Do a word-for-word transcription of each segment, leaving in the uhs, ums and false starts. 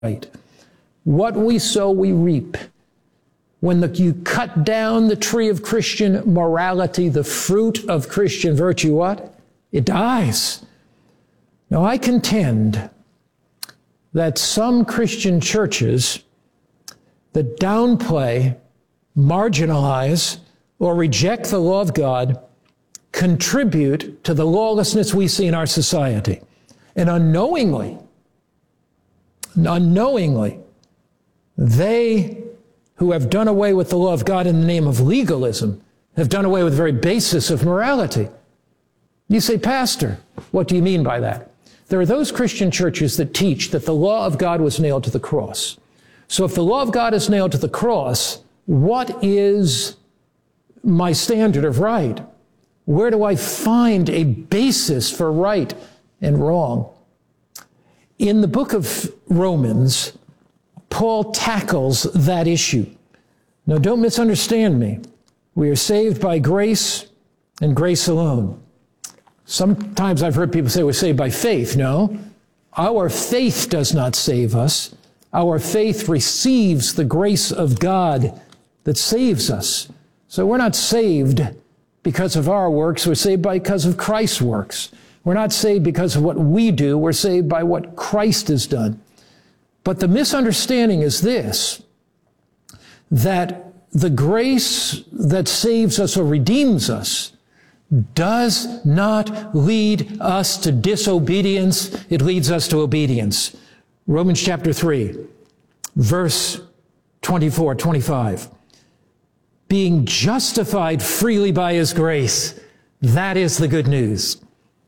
right. What we sow, we reap. When the, you cut down the tree of Christian morality, the fruit of Christian virtue, what? It dies. Now, I contend that some Christian churches that downplay, marginalize, or reject the law of God contribute to the lawlessness we see in our society. And unknowingly, unknowingly, they who have done away with the law of God in the name of legalism have done away with the very basis of morality. You say, Pastor, what do you mean by that? There are those Christian churches that teach that the law of God was nailed to the cross. So if the law of God is nailed to the cross, what is my standard of right? Where do I find a basis for right and wrong? In the book of Romans, Paul tackles that issue. Now, don't misunderstand me. We are saved by grace and grace alone. Sometimes I've heard people say we're saved by faith. No, our faith does not save us. Our faith receives the grace of God that saves us. So we're not saved because of our works. We're saved because of Christ's works. We're not saved because of what we do. We're saved by what Christ has done. But the misunderstanding is this, that the grace that saves us or redeems us does not lead us to disobedience. It leads us to obedience. Romans chapter three, verse twenty-four, twenty-five. Being justified freely by his grace, that is the good news.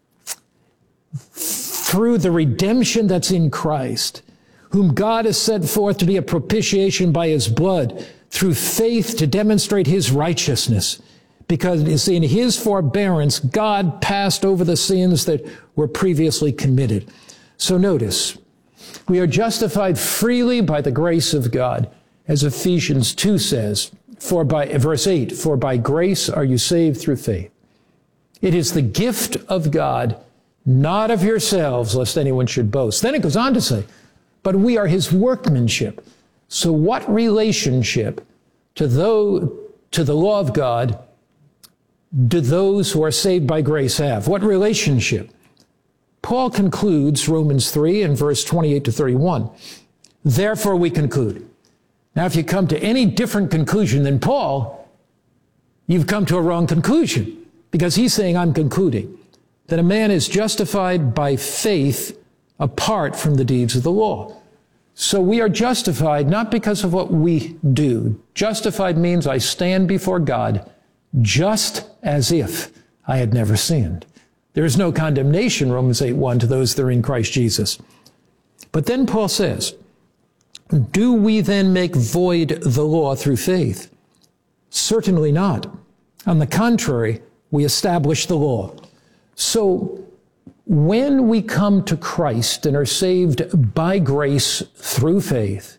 Through the redemption that's in Christ, whom God has set forth to be a propitiation by his blood, through faith to demonstrate his righteousness. Because in his forbearance, God passed over the sins that were previously committed. So notice, we are justified freely by the grace of God, as Ephesians two says, for by, verse eight, for by grace are you saved through faith. It is the gift of God, not of yourselves, lest anyone should boast. Then it goes on to say, but we are his workmanship. So what relationship to, those, to the law of God do those who are saved by grace have? What relationship? Paul concludes Romans three in verse twenty-eight to thirty-one. Therefore we conclude. Now if you come to any different conclusion than Paul, you've come to a wrong conclusion, because he's saying, I'm concluding that a man is justified by faith apart from the deeds of the law. So we are justified not because of what we do. Justified means I stand before God just as if I had never sinned. There is no condemnation, Romans eight one, to those that are in Christ Jesus. But then Paul says, do we then make void the law through faith? Certainly not. On the contrary, we establish the law. So when we come to Christ and are saved by grace through faith,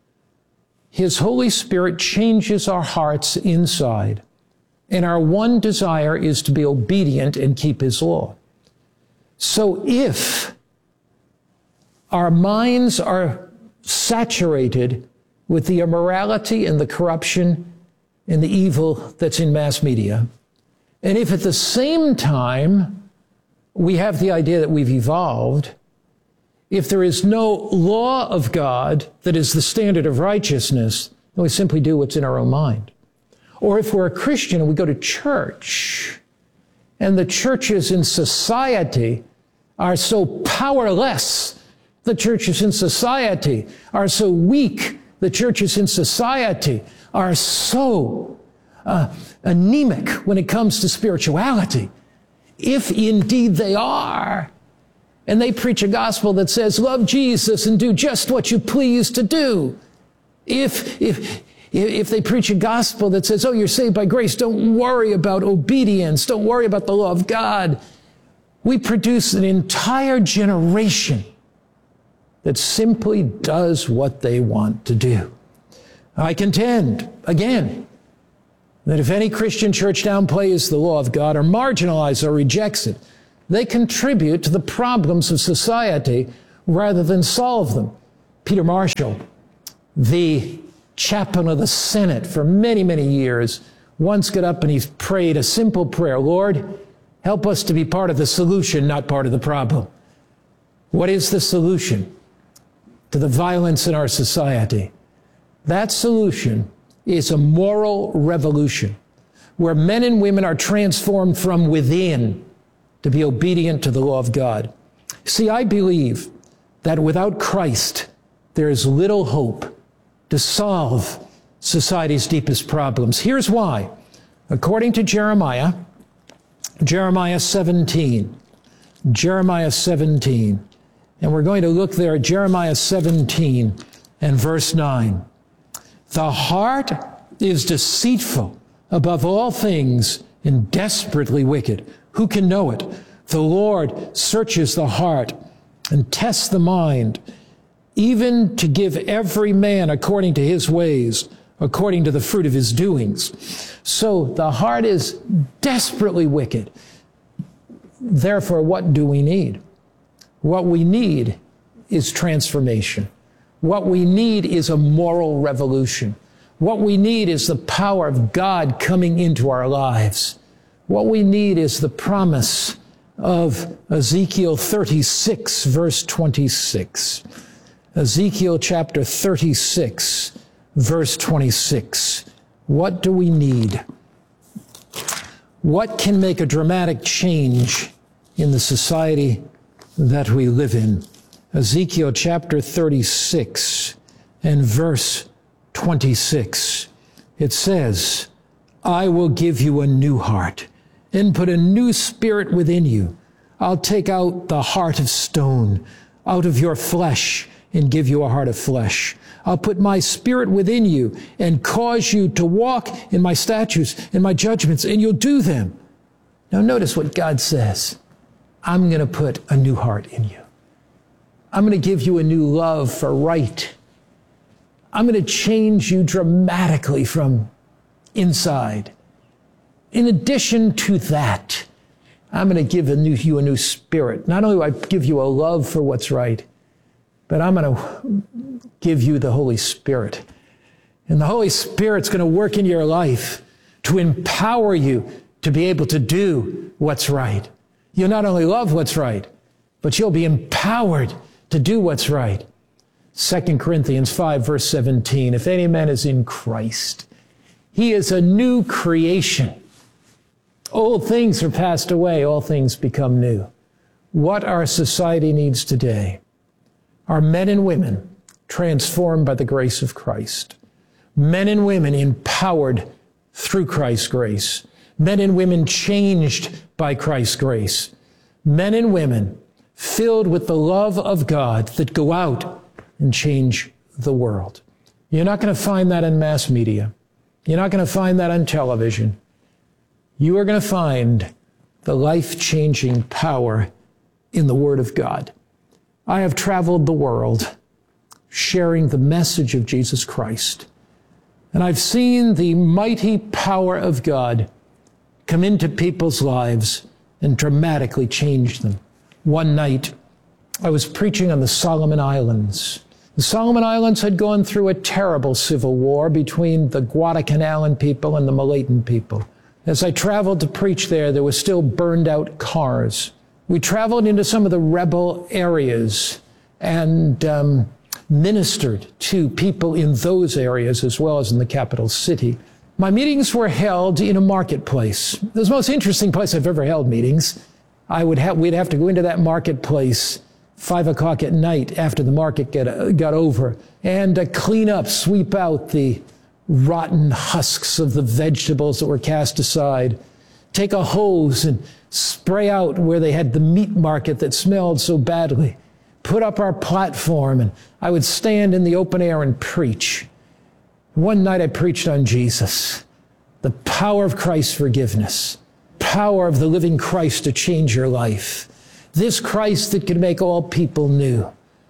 his Holy Spirit changes our hearts inside. And our one desire is to be obedient and keep his law. So if our minds are saturated with the immorality and the corruption and the evil that's in mass media, and if at the same time we have the idea that we've evolved, if there is no law of God that is the standard of righteousness, then we simply do what's in our own mind. Or if we're a Christian and we go to church, and the churches in society are so powerless, the churches in society are so weak, the churches in society are so uh, anemic when it comes to spirituality, if indeed they are, and they preach a gospel that says, love Jesus and do just what you please to do, if, if, If they preach a gospel that says, oh, you're saved by grace, don't worry about obedience, don't worry about the law of God, we produce an entire generation that simply does what they want to do. I contend, again, that if any Christian church downplays the law of God or marginalizes or rejects it, they contribute to the problems of society rather than solve them. Peter Marshall, the chaplain of the Senate for many, many years, once got up and he prayed a simple prayer: Lord, help us to be part of the solution, not part of the problem. What is the solution to the violence in our society? That solution is a moral revolution where men and women are transformed from within to be obedient to the law of God. See, I believe that without Christ, there is little hope to solve society's deepest problems. Here's why. According to Jeremiah, Jeremiah seventeen, Jeremiah seventeen, and we're going to look there at Jeremiah seventeen and verse nine. The heart is deceitful above all things and desperately wicked. Who can know it? The Lord searches the heart and tests the mind, even to give every man according to his ways, according to the fruit of his doings. So the heart is desperately wicked. Therefore, what do we need? What we need is transformation. What we need is a moral revolution. What we need is the power of God coming into our lives. What we need is the promise of Ezekiel thirty-six, verse twenty-six. Ezekiel chapter thirty-six, verse twenty-six. What do we need? What can make a dramatic change in the society that we live in? Ezekiel chapter thirty-six and verse twenty-six. It says, I will give you a new heart and put a new spirit within you. I'll take out the heart of stone out of your flesh and give you a heart of flesh. I'll put my spirit within you and cause you to walk in my statutes and my judgments, and you'll do them. Now notice what God says. I'm going to put a new heart in you. I'm going to give you a new love for right. I'm going to change you dramatically from inside. In addition to that, I'm going to give a new, you a new spirit. Not only will I give you a love for what's right, but I'm going to give you the Holy Spirit. And the Holy Spirit's going to work in your life to empower you to be able to do what's right. You'll not only love what's right, but you'll be empowered to do what's right. Second Corinthians five, verse seventeen, if any man is in Christ, he is a new creation. Old things are passed away, all things become new. What our society needs today are men and women transformed by the grace of Christ. Men and women empowered through Christ's grace. Men and women changed by Christ's grace. Men and women filled with the love of God that go out and change the world. You're not going to find that in mass media. You're not going to find that on television. You are going to find the life-changing power in the Word of God. I have traveled the world sharing the message of Jesus Christ, and I've seen the mighty power of God come into people's lives and dramatically change them. One night, I was preaching on the Solomon Islands. The Solomon Islands had gone through a terrible civil war between the Guadalcanalan people and the Malayan people. As I traveled to preach there, there were still burned out cars. We traveled into some of the rebel areas and um, ministered to people in those areas as well as in the capital city. My meetings were held in a marketplace. It was the most interesting place I've ever held meetings. I would have, we'd have to go into that marketplace five o'clock at night after the market get, uh, got over and uh, clean up, sweep out the rotten husks of the vegetables that were cast aside, take a hose and spray out where they had the meat market that smelled so badly, put up our platform, and I would stand in the open air and preach. One night I preached on Jesus, the power of Christ's forgiveness, power of the living Christ to change your life. This Christ that could make all people new.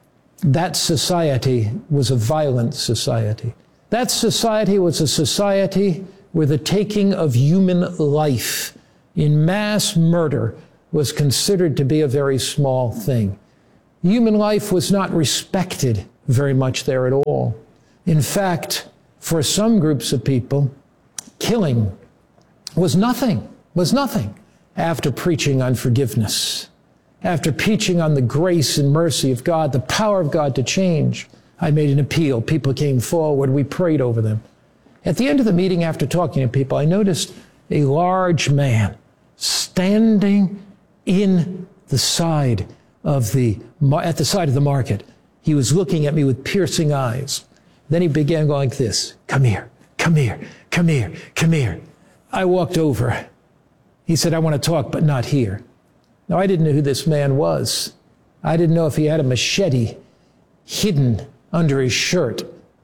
That society was a violent society. That society was a society where the taking of human life in mass murder was considered to be a very small thing. Human life was not respected very much there at all. In fact, for some groups of people, killing was nothing, was nothing after preaching on forgiveness, after preaching on the grace and mercy of God, the power of God to change. I made an appeal. People came forward. We prayed over them. At the end of the meeting, after talking to people, I noticed a large man standing in the side of the, at the side of the market. He was looking at me with piercing eyes. Then he began going like this, come here, come here, come here, come here. I walked over. He said, I want to talk, but not here. Now, I didn't know who this man was. I didn't know if he had a machete hidden under his shirt.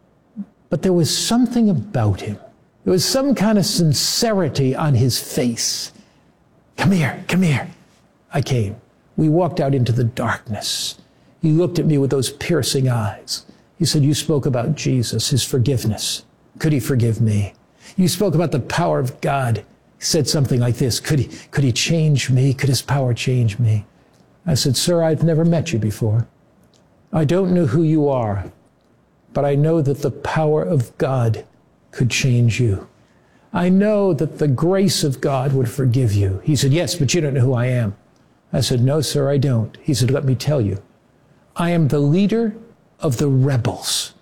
But there was something about him. There was some kind of sincerity on his face. Come here, come here. I came. We walked out into the darkness. He looked at me with those piercing eyes. He said, you spoke about Jesus, his forgiveness. Could he forgive me? You spoke about the power of God. He said something like this, could he, could he change me? Could his power change me? I said, sir, I've never met you before. I don't know who you are, but I know that the power of God could change you. I know that the grace of God would forgive you. He said, yes, but you don't know who I am. I said, no, sir, I don't. He said, let me tell you. I am the leader of the rebels.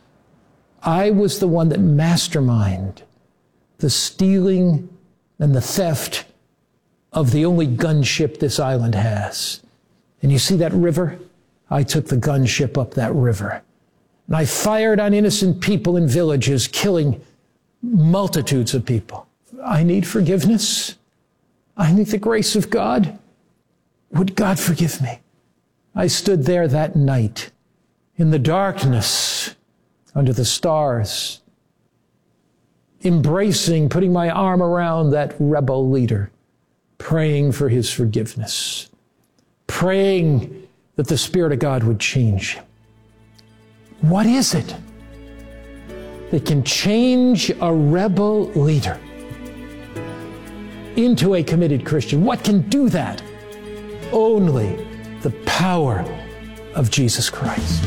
I was the one that masterminded the stealing and the theft of the only gunship this island has. And you see that river? I took the gunship up that river. And I fired on innocent people in villages, killing multitudes of people. I need forgiveness. I need the grace of God. Would God forgive me? I stood there that night in the darkness, under the stars, embracing, putting my arm around that rebel leader, praying for his forgiveness, praying that the Spirit of God would change him. What is it that can change a rebel leader into a committed Christian? What can do that? Only the power of Jesus Christ.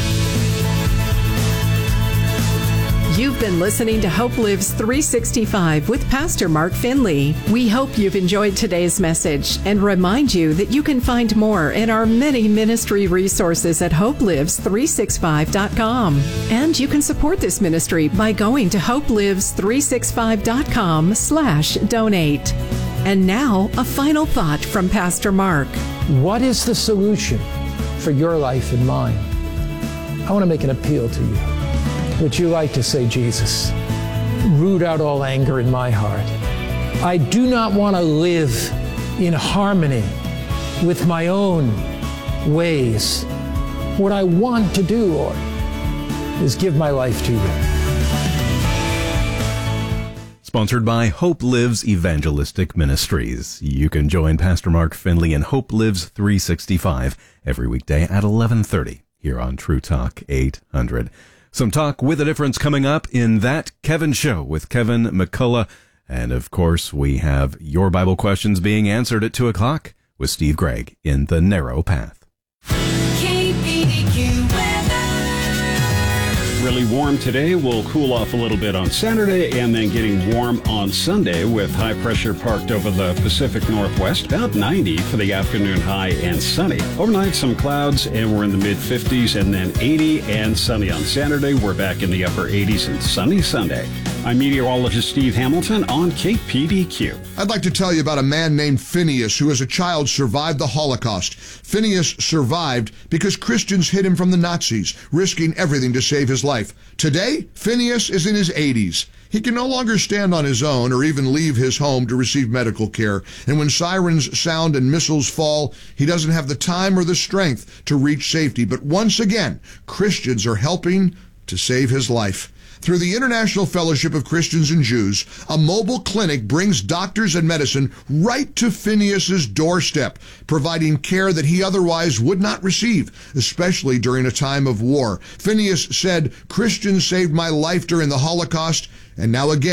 You've been listening to Hope Lives three sixty-five with Pastor Mark Finley. We hope you've enjoyed today's message and remind you that you can find more in our many ministry resources at hope lives three sixty-five dot com. And you can support this ministry by going to hope lives three sixty-five dot com slash donate. And now, a final thought from Pastor Mark. What is the solution for your life and mine? I want to make an appeal to you. Would you like to say, Jesus, root out all anger in my heart? I do not want to live in harmony with my own ways. What I want to do, Lord, is give my life to you. Sponsored by Hope Lives Evangelistic Ministries. You can join Pastor Mark Finley in Hope Lives three sixty-five every weekday at eleven thirty here on True Talk eight hundred. Some talk with a difference coming up in That Kevin Show with Kevin McCullough. And of course, we have your Bible questions being answered at two o'clock with Steve Gregg in The Narrow Path. K P D Q weather. Really warm today. We'll cool off a little bit on Saturday and then getting warm on Sunday with high pressure parked over the Pacific Northwest. About ninety for the afternoon high and sunny. Overnight, some clouds and we're in the mid fifties and then eighty and sunny on Saturday. We're back in the upper eighties and sunny Sunday. I'm meteorologist Steve Hamilton on K P D Q. I'd like to tell you about a man named Phineas who as a child survived the Holocaust. Phineas survived because Christians hid him from the Nazis, risking everything to save his life. Today, Phineas is in his eighties. He can no longer stand on his own or even leave his home to receive medical care. And when sirens sound and missiles fall, he doesn't have the time or the strength to reach safety. But once again, Christians are helping to save his life. Through the International Fellowship of Christians and Jews, a mobile clinic brings doctors and medicine right to Phineas's doorstep, providing care that he otherwise would not receive, especially during a time of war. Phineas said, "Christians saved my life during the Holocaust, and now again,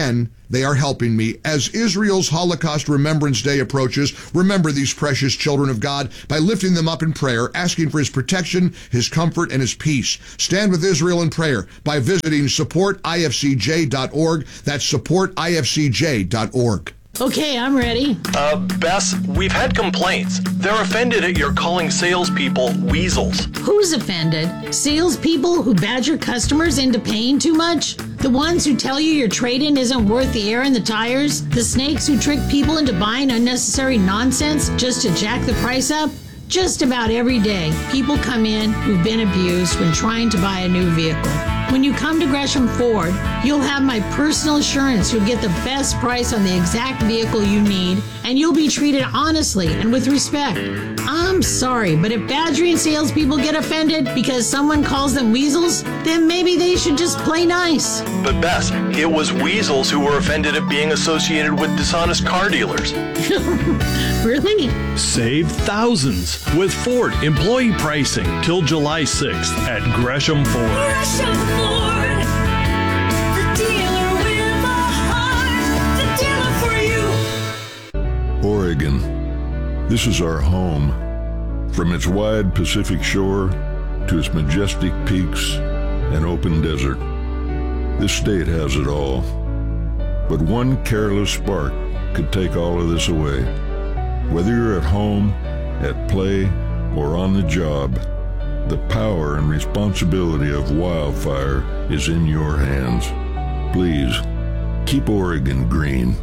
They are helping me. As Israel's Holocaust Remembrance Day approaches, remember these precious children of God by lifting them up in prayer, asking for his protection, his comfort, and his peace. Stand with Israel in prayer by visiting support I F C J dot org. That's support I F C J dot org. Okay, I'm ready. Uh, Bess, we've had complaints. They're offended at your calling salespeople weasels. Who's offended? Salespeople who badger customers into paying too much? The ones who tell you your trade-in isn't worth the air in the tires? The snakes who trick people into buying unnecessary nonsense just to jack the price up? Just about every day, people come in who've been abused when trying to buy a new vehicle. When you come to Gresham Ford, you'll have my personal assurance you'll get the best price on the exact vehicle you need, and you'll be treated honestly and with respect. I'm sorry, but if badgering salespeople get offended because someone calls them weasels, then maybe they should just play nice. But Bess, it was weasels who were offended at being associated with dishonest car dealers. Really? Save thousands with Ford employee pricing till July sixth at Gresham Ford. Gresham Ford, the dealer with a heart, the dealer for you. Oregon, this is our home. From its wide Pacific shore to its majestic peaks and open desert, this state has it all. But one careless spark could take all of this away. Whether you're at home, at play, or on the job, the power and responsibility of wildfire is in your hands. Please, keep Oregon green.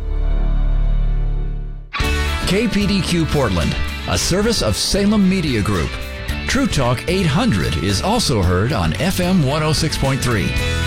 K P D Q Portland, a service of Salem Media Group. True Talk eight hundred is also heard on F M one oh six point three.